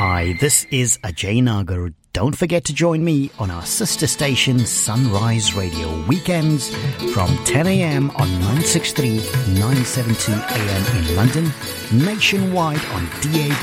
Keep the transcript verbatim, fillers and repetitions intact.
Hi, this is Ajay Nagar. Don't forget to join me on our sister station Sunrise Radio weekends from ten a.m. on nine sixty-three, nine seventy-two A M in London, nationwide on D A B